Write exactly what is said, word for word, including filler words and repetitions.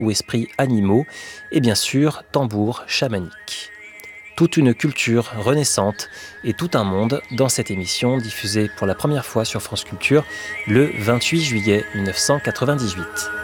ou esprits animaux, et bien sûr tambour chamanique. Toute une culture renaissante et tout un monde dans cette émission diffusée pour la première fois sur France Culture le vingt-huit juillet mille neuf cent quatre-vingt-dix-huit.